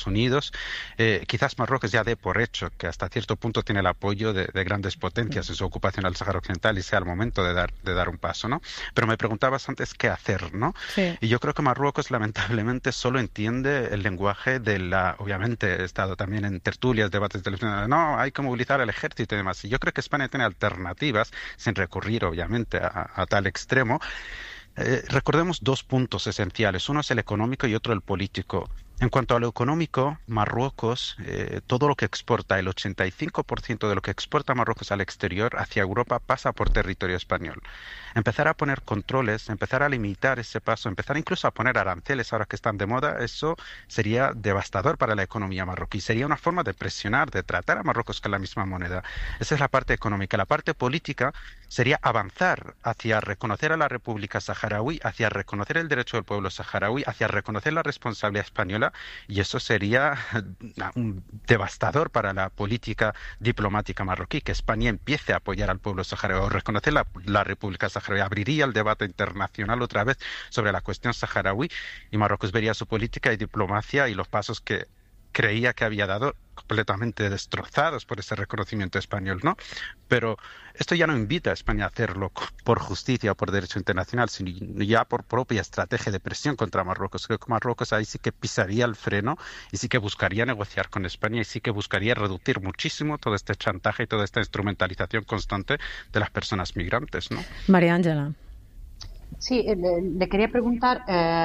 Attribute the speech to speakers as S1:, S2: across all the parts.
S1: Estados Unidos. Quizás Marruecos ya dé por hecho que hasta cierto punto tiene el apoyo de grandes potencias en su ocupación del Sáhara Occidental y sea el momento de dar un paso, ¿no? Pero me preguntabas antes qué hacer, ¿no?
S2: Sí.
S1: Y yo creo que Marruecos lamentablemente solo entiende el lenguaje de obviamente he estado también en tertulias, debates televisionados, no, hay que movilizar el ejército y demás. Y yo creo que España tiene alternativas, sin recurrir obviamente a tal extremo. Recordemos dos puntos esenciales. Uno es el económico y otro el político. En cuanto a lo económico, Marruecos, todo lo que exporta, el 85% de lo que exporta Marruecos al exterior hacia Europa pasa por territorio español. Empezar a poner controles, empezar a limitar ese paso, empezar incluso a poner aranceles ahora que están de moda, eso sería devastador para la economía marroquí. Sería una forma de presionar, de tratar a Marruecos con la misma moneda. Esa es la parte económica. La parte política sería avanzar hacia reconocer a la República Saharaui, hacia reconocer el derecho del pueblo saharaui, hacia reconocer la responsabilidad española, y eso sería devastador para la política diplomática marroquí, que España empiece a apoyar al pueblo saharaui o reconocer la República Saharaui. Abriría el debate internacional otra vez sobre la cuestión saharaui y Marruecos vería su política y diplomacia y los pasos que creía que había dado completamente destrozados por ese reconocimiento español, ¿no? Pero esto ya no invita a España a hacerlo por justicia o por derecho internacional, sino ya por propia estrategia de presión contra Marruecos. Creo que Marruecos ahí sí que pisaría el freno y sí que buscaría negociar con España y sí que buscaría reducir muchísimo todo este chantaje y toda esta instrumentalización constante de las personas migrantes, ¿no?
S2: María Ángela.
S3: Sí, le quería preguntar,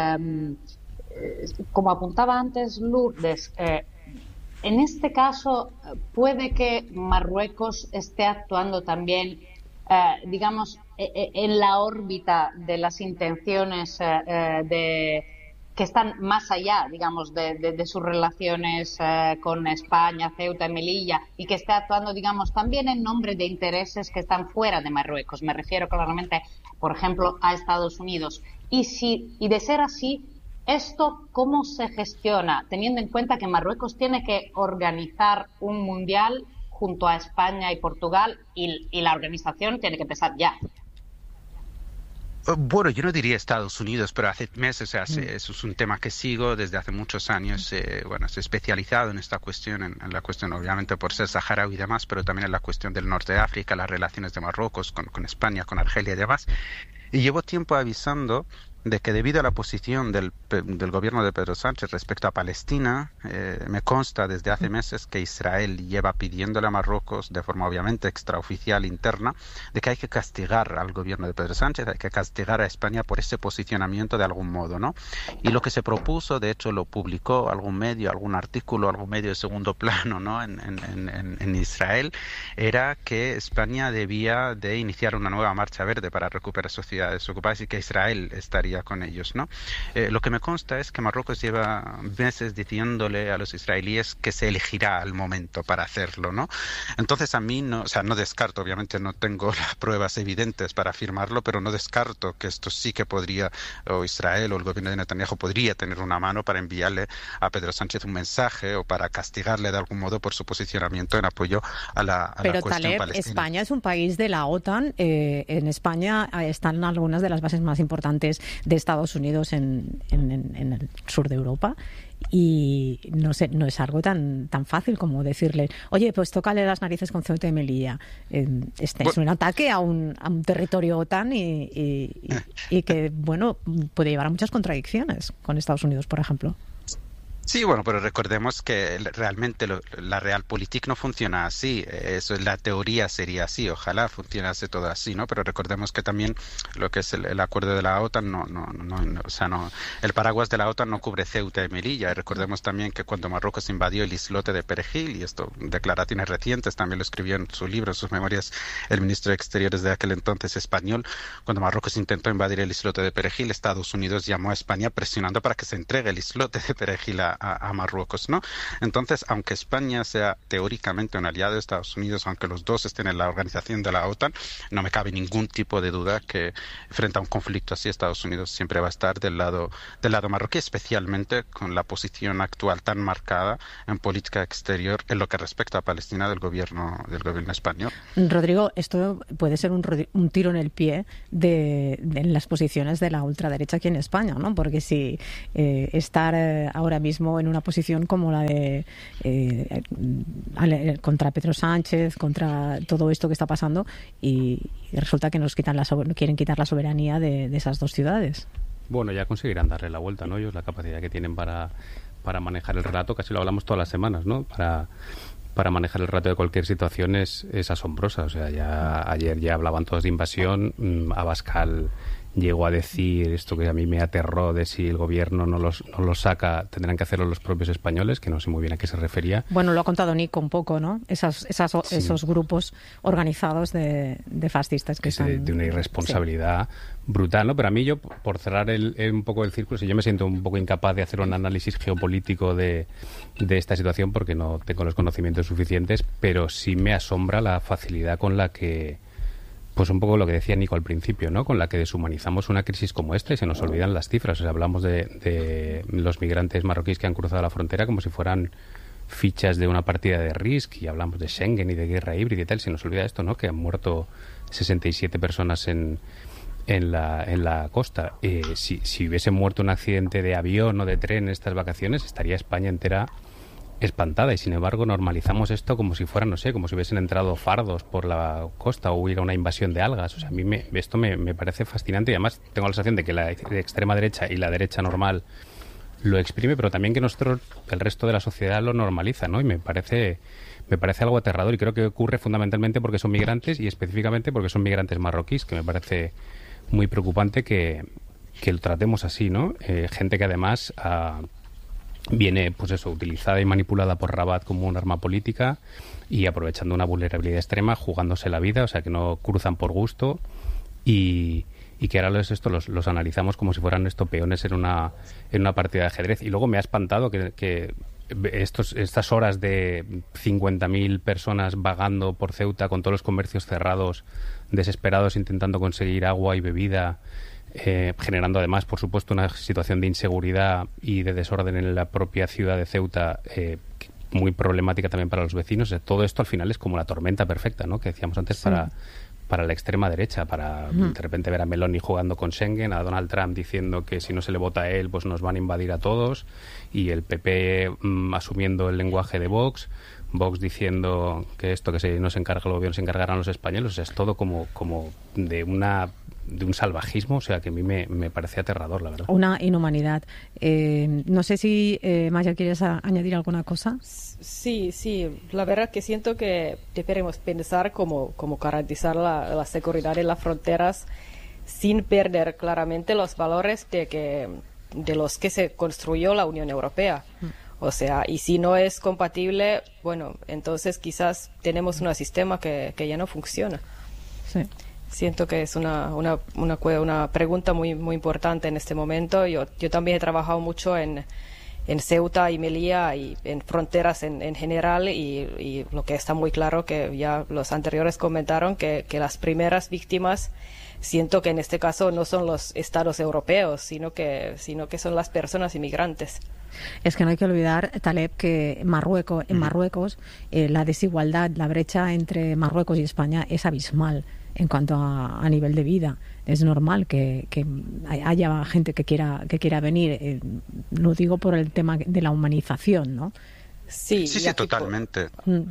S3: como apuntaba antes Lourdes, en este caso, ¿puede que Marruecos esté actuando también, digamos, en la órbita de las intenciones que están más allá, digamos, de sus relaciones con España, Ceuta y Melilla, y que esté actuando, digamos, también en nombre de intereses que están fuera de Marruecos? Me refiero claramente, por ejemplo, a Estados Unidos. Y de ser así, ¿esto cómo se gestiona, teniendo en cuenta que Marruecos tiene que organizar un mundial junto a España y Portugal y la organización tiene que empezar ya?
S1: Bueno, yo no diría Estados Unidos, pero hace meses, eso es un tema que sigo desde hace muchos años. Bueno, estoy especializado en esta cuestión, en la cuestión obviamente por ser saharaui y demás, pero también en la cuestión del norte de África, las relaciones de Marruecos con España, con Argelia y demás. Y llevo tiempo avisando de que debido a la posición del gobierno de Pedro Sánchez respecto a Palestina, me consta desde hace meses que Israel lleva pidiéndole a Marruecos, de forma obviamente extraoficial interna, de que hay que castigar al gobierno de Pedro Sánchez, hay que castigar a España por ese posicionamiento de algún modo, ¿no? Y lo que se propuso, de hecho lo publicó algún medio, algún artículo, algún medio de segundo plano, ¿no? en Israel, era que España debía de iniciar una nueva marcha verde para recuperar sociedades ocupadas y que Israel estaría con ellos, ¿no? Lo que me consta es que Marruecos lleva meses diciéndole a los israelíes que se elegirá el momento para hacerlo, ¿no? Entonces a mí no descarto, obviamente no tengo las pruebas evidentes para afirmarlo, pero no descarto que esto sí que podría, o Israel o el gobierno de Netanyahu podría tener una mano para enviarle a Pedro Sánchez un mensaje o para castigarle de algún modo por su posicionamiento en apoyo a la cuestión palestina.
S2: España es un país de la OTAN. En España están algunas de las bases más importantes de Estados Unidos en el sur de Europa y no es algo tan fácil como decirle, oye, pues tócale las narices con Ceuta y Melilla. Es un ataque a un territorio OTAN y que, bueno, puede llevar a muchas contradicciones con Estados Unidos, por ejemplo.
S1: Sí, bueno, pero recordemos que realmente la realpolitik no funciona así. Eso, la teoría sería así. Ojalá funcionase todo así, ¿no? Pero recordemos que también lo que es el acuerdo de la OTAN el paraguas de la OTAN no cubre Ceuta y Melilla. Y recordemos también que cuando Marruecos invadió el islote de Perejil, y esto declaraciones recientes, también lo escribió en su libro, en sus memorias, el ministro de Exteriores de aquel entonces español, cuando Marruecos intentó invadir el islote de Perejil, Estados Unidos llamó a España presionando para que se entregue el islote de Perejil a Marruecos, ¿no? Entonces, aunque España sea teóricamente un aliado de Estados Unidos, aunque los dos estén en la organización de la OTAN, no me cabe ningún tipo de duda que frente a un conflicto así, Estados Unidos siempre va a estar del lado marroquí, especialmente con la posición actual tan marcada en política exterior en lo que respecta a Palestina del gobierno español.
S2: Rodrigo, esto puede ser un tiro en el pie en las posiciones de la ultraderecha aquí en España, ¿no? Porque si estar ahora mismo mismo en una posición como la de contra Pedro Sánchez, contra todo esto que está pasando, y resulta que quieren quitar la soberanía de esas dos ciudades.
S4: Bueno, ya conseguirán darle la vuelta, ¿no? Ellos la capacidad que tienen para manejar el relato, casi lo hablamos todas las semanas, ¿no? Para manejar el relato de cualquier situación es asombrosa. O sea, ayer ya hablaban todos de invasión. Abascal llegó a decir esto que a mí me aterró, de si el gobierno no los saca, tendrán que hacerlo los propios españoles, que no sé muy bien a qué se refería.
S2: Bueno, lo ha contado Nico un poco, ¿no? Esos grupos organizados de fascistas que son...
S4: De una irresponsabilidad brutal, ¿no? Pero a mí, yo, por cerrar un poco el círculo, yo me siento un poco incapaz de hacer un análisis geopolítico de esta situación porque no tengo los conocimientos suficientes, pero sí me asombra la facilidad con la que, pues un poco lo que decía Nico al principio, ¿no? Con la que deshumanizamos una crisis como esta y se nos olvidan las cifras. O sea, hablamos de los migrantes marroquíes que han cruzado la frontera como si fueran fichas de una partida de Risk, y hablamos de Schengen y de guerra híbrida y tal. Se nos olvida esto, ¿no? Que han muerto 67 personas en la costa. Si hubiese muerto un accidente de avión o de tren en estas vacaciones, estaría España entera espantada, y sin embargo normalizamos esto como si fuera, no sé, como si hubiesen entrado fardos por la costa o hubiera una invasión de algas. O sea, a mí esto me parece fascinante, y además tengo la sensación de que la extrema derecha y la derecha normal lo exprime, pero también que nosotros, el resto de la sociedad, lo normaliza, ¿no? Y me parece algo aterrador, y creo que ocurre fundamentalmente porque son migrantes, y específicamente porque son migrantes marroquíes, que me parece muy preocupante que lo tratemos así, ¿no? Gente que además viene, pues eso, utilizada y manipulada por Rabat como un arma política, y aprovechando una vulnerabilidad extrema, jugándose la vida, o sea, que no cruzan por gusto, y que ahora los analizamos como si fueran peones en una partida de ajedrez. Y luego me ha espantado que estas horas de 50.000 personas vagando por Ceuta con todos los comercios cerrados, desesperados, intentando conseguir agua y bebida, generando además, por supuesto, una situación de inseguridad y de desorden en la propia ciudad de Ceuta, muy problemática también para los vecinos. O sea, todo esto al final es como la tormenta perfecta, ¿no? Que decíamos antes, sí, para la extrema derecha, para de repente ver a Meloni jugando con Schengen, a Donald Trump diciendo que si no se le vota a él, pues nos van a invadir a todos, y el PP asumiendo el lenguaje de Vox diciendo que esto, que si no se encarga el gobierno, se encargarán los españoles. O sea, es todo como de un salvajismo, o sea, que a mí me parece aterrador, la verdad.
S2: Una inhumanidad. No sé si, Maya, ¿quieres añadir alguna cosa?
S5: Sí, la verdad que siento que deberemos pensar cómo garantizar la seguridad en las fronteras sin perder claramente los valores de los que se construyó la Unión Europea. O sea, y si no es compatible, bueno, entonces quizás tenemos un sistema que ya no funciona.
S2: Sí.
S5: Siento que es una pregunta muy muy importante en este momento. Yo también he trabajado mucho en Ceuta y Melilla y en fronteras en general, y lo que está muy claro, que ya los anteriores comentaron, que las primeras víctimas, siento que en este caso no son los estados europeos, sino que son las personas inmigrantes.
S2: Es que no hay que olvidar, Taleb, que en Marruecos la desigualdad, la brecha entre Marruecos y España es abismal en cuanto a nivel de vida. Es normal que haya gente que quiera venir. Lo digo por el tema de la humanización, ¿no?
S1: Sí, totalmente.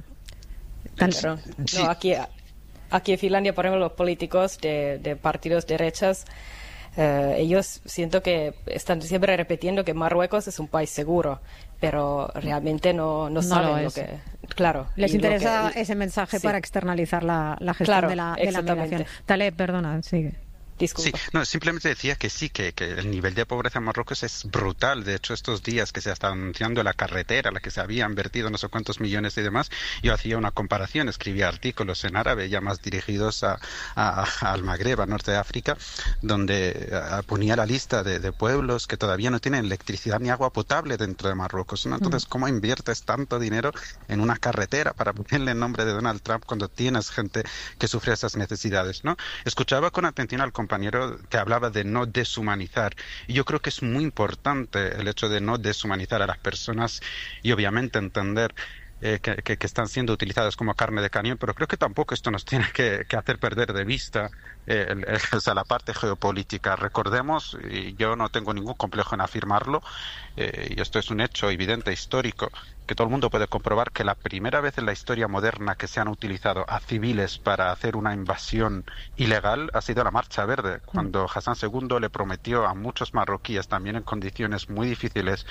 S5: No, aquí en Finlandia, por ejemplo, los políticos de partidos derechas, ellos siento que están siempre repitiendo que Marruecos es un país seguro, pero realmente no saben lo que... Claro.
S2: Les interesa ese mensaje, sí, para externalizar la gestión, claro, de la migración. Taleb, perdona, sigue.
S5: Disculpa.
S1: Sí, no, simplemente decía que sí, que el nivel de pobreza en Marruecos es brutal. De hecho, estos días que se está anunciando la carretera, la que se había invertido no sé cuántos millones y demás, yo hacía una comparación, escribía artículos en árabe ya más dirigidos al Magreb, a Norte de África, donde ponía la lista de pueblos que todavía no tienen electricidad ni agua potable dentro de Marruecos, ¿no? Entonces, ¿cómo inviertes tanto dinero en una carretera para ponerle el nombre de Donald Trump cuando tienes gente que sufre esas necesidades, ¿no? Escuchaba con atención al compañero que hablaba de no deshumanizar, y yo creo que es muy importante el hecho de no deshumanizar a las personas y obviamente entender que están siendo utilizadas como carne de cañón, pero creo que tampoco esto nos tiene que hacer perder de vista o sea, la parte geopolítica. Recordemos, y yo no tengo ningún complejo en afirmarlo, y esto es un hecho evidente, histórico, que todo el mundo puede comprobar, que la primera vez en la historia moderna que se han utilizado a civiles para hacer una invasión ilegal ha sido la Marcha Verde, cuando Hassan II le prometió a muchos marroquíes, también en condiciones muy difíciles,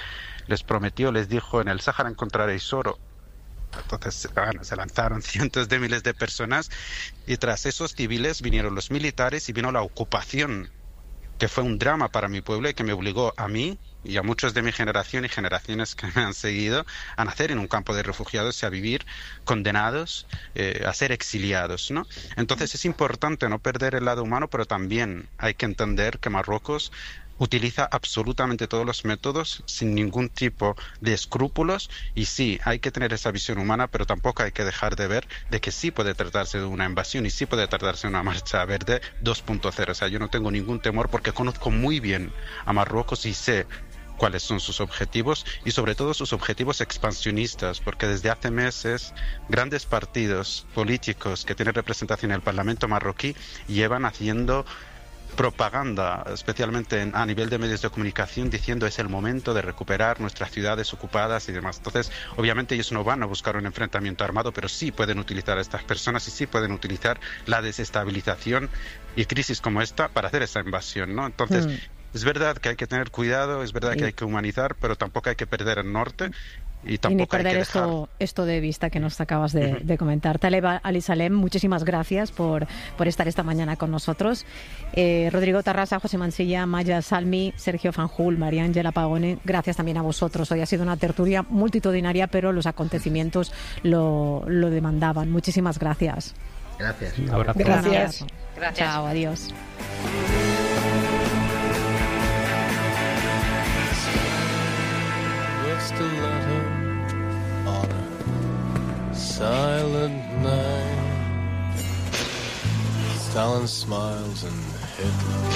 S1: les dijo: en el Sáhara encontraréis oro. Entonces, bueno, se lanzaron cientos de miles de personas, y tras esos civiles vinieron los militares y vino la ocupación, que fue un drama para mi pueblo y que me obligó a mí y a muchos de mi generación y generaciones que me han seguido a nacer en un campo de refugiados y a vivir condenados, a ser exiliados, ¿no? Entonces es importante no perder el lado humano, pero también hay que entender que Marruecos utiliza absolutamente todos los métodos sin ningún tipo de escrúpulos, y sí, hay que tener esa visión humana, pero tampoco hay que dejar de ver de que sí puede tratarse de una invasión y sí puede tratarse de una Marcha Verde 2.0. O sea, yo no tengo ningún temor porque conozco muy bien a Marruecos y sé cuáles son sus objetivos, y sobre todo sus objetivos expansionistas, porque desde hace meses grandes partidos políticos que tienen representación en el Parlamento marroquí llevan haciendo propaganda, especialmente a nivel de medios de comunicación, diciendo es el momento de recuperar nuestras ciudades ocupadas y demás. Entonces, obviamente ellos no van a buscar un enfrentamiento armado, pero sí pueden utilizar a estas personas y sí pueden utilizar la desestabilización y crisis como esta para hacer esa invasión, ¿no? Entonces, es verdad que hay que tener cuidado, es verdad que hay que humanizar, pero tampoco hay que perder el norte. Y
S2: ni perder esto de vista que nos acabas de comentar. Taleb Ali-Salem, muchísimas gracias por estar esta mañana con nosotros. Rodrigo Tarrasa, José Mansilla, Maya Salmi, Sergio Fanjul, María Ángela Pagone, gracias también a vosotros. Hoy ha sido una tertulia multitudinaria, pero los acontecimientos lo demandaban. Muchísimas gracias.
S6: Gracias.
S4: Un abrazo.
S5: Gracias.
S2: Chao, adiós.
S7: Silent night. Stalin smiles and Hitler.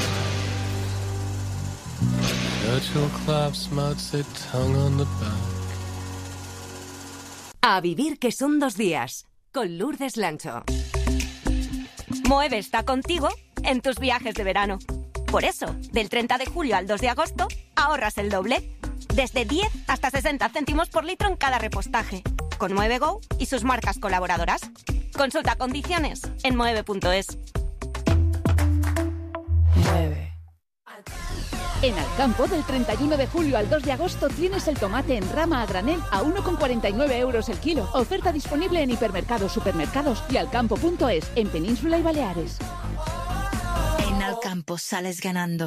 S7: Churchill claps Mao Zedong on the back.
S8: A vivir que son 2 días, con Lourdes Lancho.
S9: Moeve está contigo en tus viajes de verano. Por eso, del 30 de julio al 2 de agosto, ahorras el doble. Desde 10 hasta 60 céntimos por litro en cada repostaje. Con Mueve.go y sus marcas colaboradoras. Consulta condiciones en mueve.es.
S10: Mueve. En Alcampo, del 31 de julio al 2 de agosto, tienes el tomate en rama a granel a 1,49 euros el kilo. Oferta disponible en hipermercados, supermercados y alcampo.es, en Península y Baleares.
S11: En Alcampo sales ganando.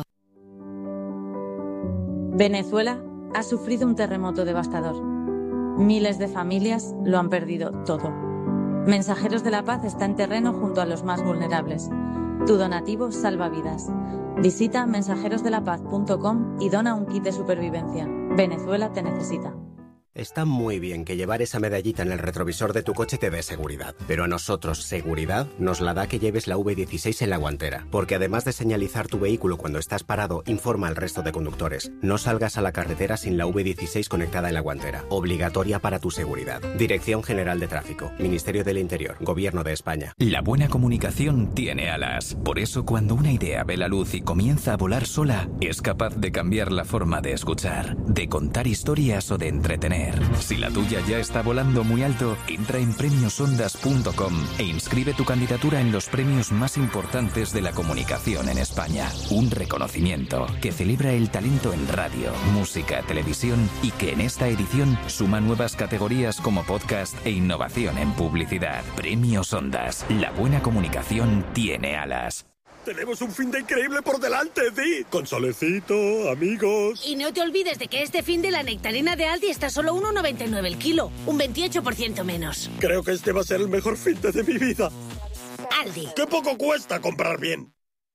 S12: Venezuela ha sufrido un terremoto devastador. Miles de familias lo han perdido todo. Mensajeros de la Paz está en terreno junto a los más vulnerables. Tu donativo salva vidas. Visita mensajerosdelapaz.com y dona un kit de supervivencia. Venezuela te necesita.
S13: Está muy bien que llevar esa medallita en el retrovisor de tu coche te dé seguridad, pero a nosotros seguridad nos la da que lleves la V16 en la guantera, porque además de señalizar tu vehículo cuando estás parado, informa al resto de conductores. No salgas a la carretera sin la V16 conectada en la guantera, obligatoria para tu seguridad. Dirección General de Tráfico, Ministerio del Interior, Gobierno de España.
S14: La buena comunicación tiene alas, por eso cuando una idea ve la luz y comienza a volar sola, es capaz de cambiar la forma de escuchar, de contar historias o de entretener. Si la tuya ya está volando muy alto, entra en premiosondas.com e inscribe tu candidatura en los premios más importantes de la comunicación en España. Un reconocimiento que celebra el talento en radio, música, televisión y que en esta edición suma nuevas categorías como podcast e innovación en publicidad. Premios Ondas. La buena comunicación tiene alas.
S15: Tenemos un fin de increíble por delante, Di. Con solecito, amigos.
S16: Y no te olvides de que este fin de la nectarina de Aldi está solo 1,99 el kilo. Un 28% menos.
S15: Creo que este va a ser el mejor fin de mi vida.
S16: Aldi.
S15: ¡Qué poco cuesta comprar bien!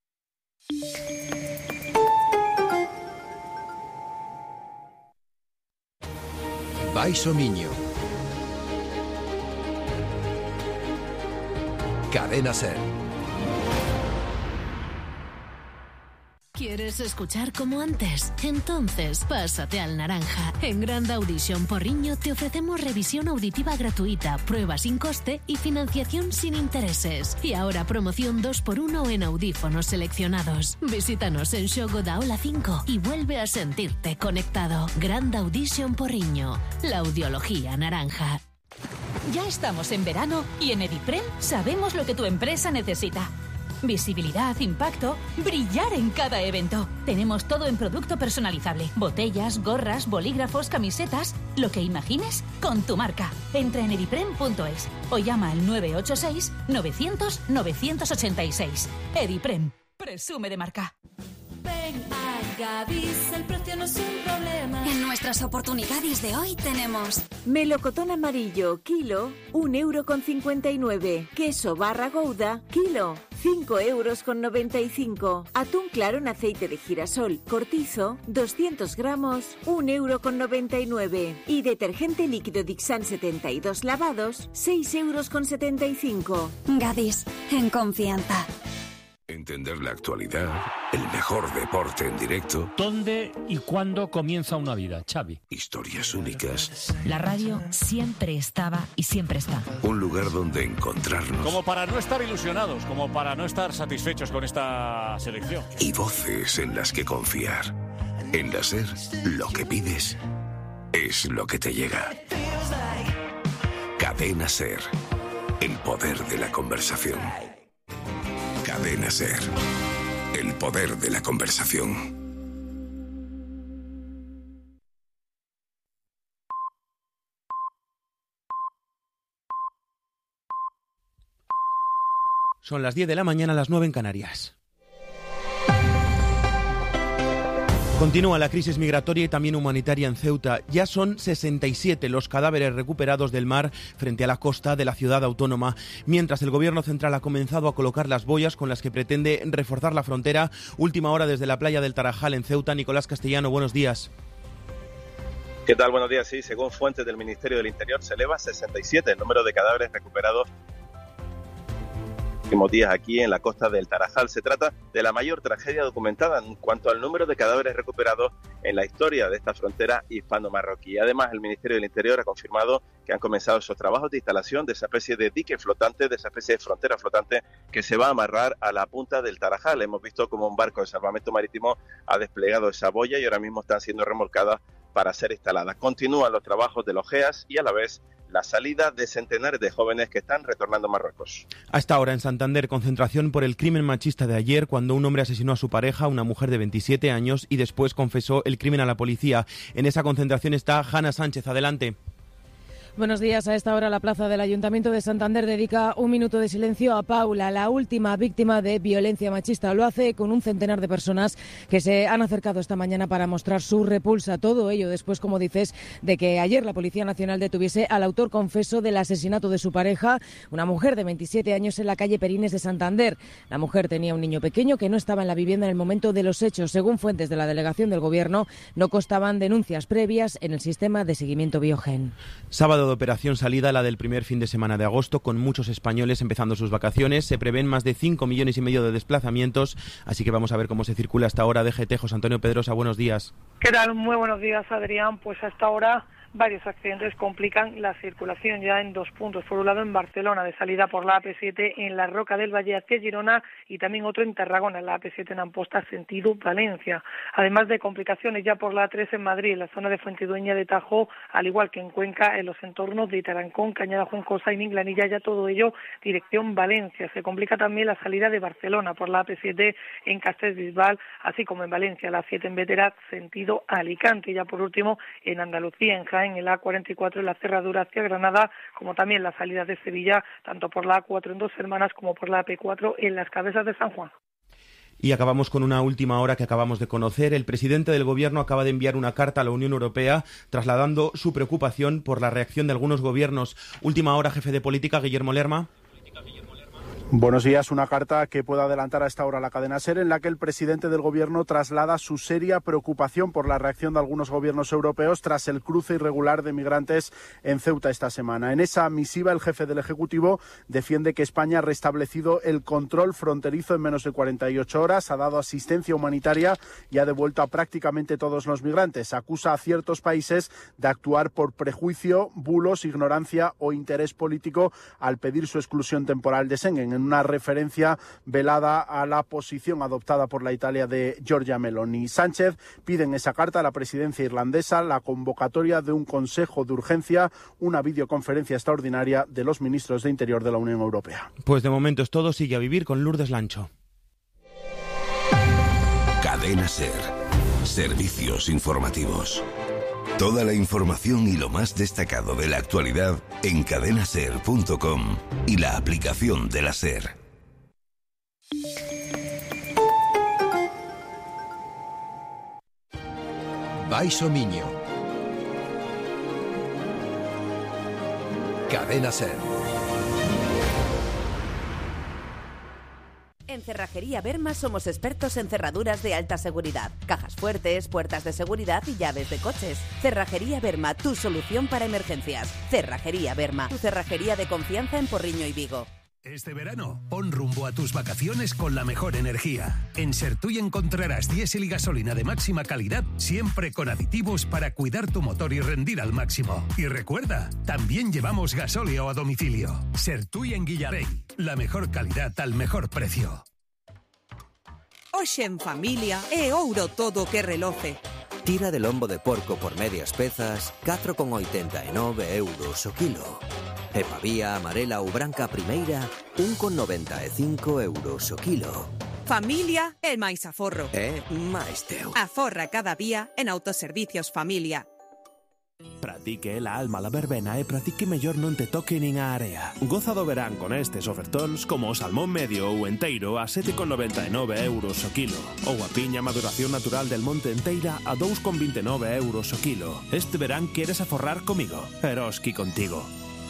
S17: Baiso Miño. Cadena Ser.
S6: ¿Quieres escuchar como antes? Entonces, pásate al naranja. En Grand Audition Porriño te ofrecemos revisión auditiva gratuita, prueba sin coste y financiación sin intereses. Y ahora promoción 2x1 en audífonos seleccionados. Visítanos en Xogo da Ola 5 y vuelve a sentirte conectado. Grand Audition Porriño, la audiología naranja.
S18: Ya estamos en verano y en Ediprem sabemos lo que tu empresa necesita. Visibilidad, impacto, brillar en cada evento. Tenemos todo en producto personalizable. Botellas, gorras, bolígrafos, camisetas, lo que imagines con tu marca. Entra en ediprem.es o llama al 986 900 986. Ediprem, presume de marca.
S19: Ven a Gadis, el precio no es un problema.
S20: En nuestras oportunidades de hoy tenemos
S21: melocotón amarillo, kilo, 1,59 €. Queso barra Gouda, kilo, 5,95 €. Atún claro en aceite de girasol, cortizo, 200 gramos, 1,99 €. Y detergente líquido Dixan 72 lavados, 6,75 €.
S20: Gadis, en confianza.
S22: Entender la actualidad, el mejor deporte en directo.
S23: ¿Dónde y cuándo comienza una vida, Xavi?
S22: Historias únicas.
S24: La radio siempre estaba y siempre está.
S22: Un lugar donde encontrarnos.
S25: Como para no estar ilusionados, como para no estar satisfechos con esta selección.
S22: Y voces en las que confiar. En la SER, lo que pides es lo que te llega. Cadena SER. El poder de la conversación. Cadena SER. El poder de la conversación.
S26: Son las 10 de la mañana, las 9 en Canarias. Continúa la crisis migratoria y también humanitaria en Ceuta. Ya son 67 los cadáveres recuperados del mar frente a la costa de la ciudad autónoma, mientras el gobierno central ha comenzado a colocar las boyas con las que pretende reforzar la frontera. Última hora desde la playa del Tarajal en Ceuta. Nicolás Castellano, buenos días.
S27: ¿Qué tal? Buenos días. Sí, según fuentes del Ministerio del Interior, se eleva a 67 el número de cadáveres recuperados días aquí en la costa del Tarajal. Se trata de la mayor tragedia documentada en cuanto al número de cadáveres recuperados en la historia de esta frontera hispano-marroquí. Además, el Ministerio del Interior ha confirmado que han comenzado esos trabajos de instalación de esa especie de dique flotante, de esa especie de frontera flotante que se va a amarrar a la punta del Tarajal. Hemos visto como un barco de salvamento marítimo ha desplegado esa boya y ahora mismo están siendo remolcadas para ser instaladas. Continúan los trabajos de los GEAS y a la vez la salida de centenares de jóvenes que están retornando a Marruecos.
S26: A esta hora en Santander, concentración por el crimen machista de ayer, cuando un hombre asesinó a su pareja, una mujer de 27 años, y después confesó el crimen a la policía. En esa concentración está Hanna Sánchez. Adelante.
S28: Buenos días. A esta hora la plaza del Ayuntamiento de Santander dedica un minuto de silencio a Paula, la última víctima de violencia machista. Lo hace con un centenar de personas que se han acercado esta mañana para mostrar su repulsa. Todo ello después, como dices, de que ayer la Policía Nacional detuviese al autor confeso del asesinato de su pareja, una mujer de 27 años, en la calle Perines de Santander. La mujer tenía un niño pequeño que no estaba en la vivienda en el momento de los hechos. Según fuentes de la delegación del Gobierno, no constaban denuncias previas en el sistema de seguimiento Biogen.
S26: Sábado de operación salida, la del primer fin de semana de agosto, con muchos españoles empezando sus vacaciones. Se prevén más de 5,5 millones de desplazamientos, así que vamos a ver cómo se circula hasta ahora. DGT, José Antonio Pedrosa, buenos días.
S29: ¿Qué tal? Muy buenos días, Adrián. Pues hasta ahora varios accidentes complican la circulación ya en dos puntos. Por un lado en Barcelona, de salida por la AP7 en la Roca del Valle hacia Girona, y también otro en Tarragona, en la AP7 en Amposta, sentido Valencia. Además de complicaciones ya por la A3 en Madrid, en la zona de Fuentidueña de Tajo, al igual que en Cuenca, en los entornos de Tarancón, Cañada Juncosa y Minglanilla, ya todo ello dirección Valencia. Se complica también la salida de Barcelona por la AP7 en Castellbisbal, así como en Valencia, la 7 en Veterat, sentido Alicante. Y ya por último en Andalucía, en Jaén, en el A44 en la cerradura hacia Granada, como también la salida de Sevilla, tanto por la A4 en Dos Hermanas como por la AP4 en las Cabezas de San Juan.
S26: Y acabamos con una última hora que acabamos de conocer. El presidente del Gobierno acaba de enviar una carta a la Unión Europea trasladando su preocupación por la reacción de algunos gobiernos. Última hora, jefe de política, Guillermo Lerma.
S1: Buenos días. Una carta que puede adelantar a esta hora la cadena SER, en la que el presidente del Gobierno traslada su seria preocupación por la reacción de algunos gobiernos europeos tras el cruce irregular de migrantes en Ceuta esta semana. En esa misiva, el jefe del Ejecutivo defiende que España ha restablecido el control fronterizo en menos de 48 horas, ha dado asistencia humanitaria y ha devuelto a prácticamente todos los migrantes. Acusa a ciertos países de actuar por prejuicio, bulos, ignorancia o interés político al pedir su exclusión temporal de Schengen, en una referencia velada a la posición adoptada por la Italia de Giorgia Meloni. Sánchez pide en esa carta a la presidencia irlandesa la convocatoria de un consejo de urgencia, una videoconferencia extraordinaria de los ministros de Interior de la Unión Europea.
S26: Pues de momento es todo. Sigue a vivir con Lourdes Lancho.
S22: Cadena SER. Servicios informativos. Toda la información y lo más destacado de la actualidad en cadenaser.com y la aplicación de la SER.
S17: Baixo Miño. Cadena SER.
S2: En Cerrajería Berma somos expertos en cerraduras de alta seguridad, cajas fuertes, puertas de seguridad y llaves de coches. Cerrajería Berma, tu solución para emergencias. Cerrajería Berma, tu cerrajería de confianza en Porriño y Vigo.
S3: Este verano, pon rumbo a tus vacaciones con la mejor energía. En Sertuy encontrarás diésel y gasolina de máxima calidad, siempre con aditivos para cuidar tu motor y rendir al máximo. Y recuerda, también llevamos gasóleo a domicilio. Sertuy en Guillarey, la mejor calidad al mejor precio.
S4: Hoxe en familia é ouro todo que reloce.
S5: Tira de lombo de porco por medias pezas, 4,89 euros o kilo. E pavía amarela ou branca primeira, 1,95 euros o kilo.
S4: Familia é máis aforro.
S5: É máis teu.
S4: Aforra cada día en Autoservicios Familia.
S7: Pratique la alma la verbena e pratique mellor non te toque nin a area. Goza do verán con estes ofertóns como o salmón medio ou enteiro a 7,99 euros o kilo ou a piña maduración natural del monte enteira a 2,29 euros o kilo. Este verán queres aforrar comigo. Eroski contigo.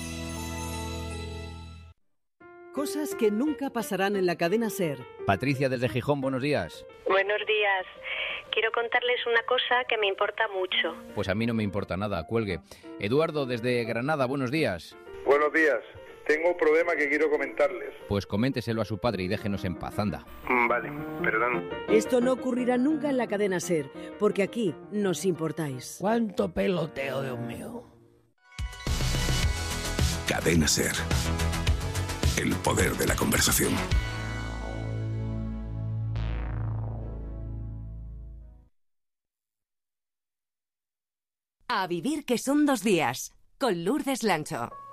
S8: Cosas que nunca pasarán en la cadena SER.
S9: Patricia desde Gijón, buenos días.
S10: Buenos días. Quiero contarles una cosa que me importa mucho.
S9: Pues a mí no me importa nada, cuelgue. Eduardo desde Granada, buenos días.
S30: Buenos días. Tengo un problema que quiero comentarles.
S9: Pues coménteselo a su padre y déjenos en paz, anda.
S30: Vale, perdón.
S8: Esto no ocurrirá nunca en la cadena SER, porque aquí nos importáis.
S31: ¡Cuánto peloteo, Dios mío!
S22: Cadena SER. El poder de la conversación.
S2: A vivir que son 2 días, con Lourdes Lancho.